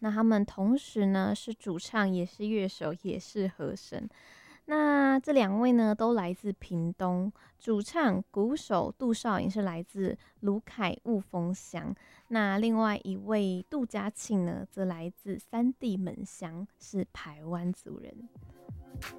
那他们同时呢是主唱，也是乐手，也是和声。那这两位呢都来自屏东，主唱、鼓手杜少颖是来自卢凯雾峰乡，那另外一位杜嘉庆呢则来自三地门乡，是排湾族人。